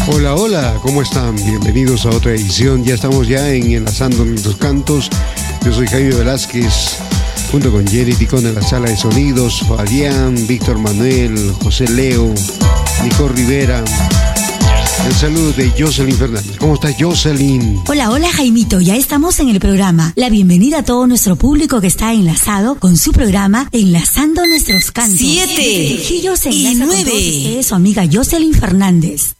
Hola, hola, ¿cómo están? Bienvenidos a otra edición. Ya estamos en Enlazando Nuestros Cantos. Yo soy Jaime Velázquez, junto con Jenny Ticón en la sala de sonidos, Fabián, Víctor Manuel, José Leo, Nico Rivera. El saludo de Jocelyn Fernández. ¿Cómo estás, Jocelyn? Hola, hola, Jaimito. Ya estamos en el programa. La bienvenida a todo nuestro público que está enlazado con su programa Enlazando Nuestros Cantos. 7 y 9. Con todos ustedes, su amiga Jocelyn Fernández.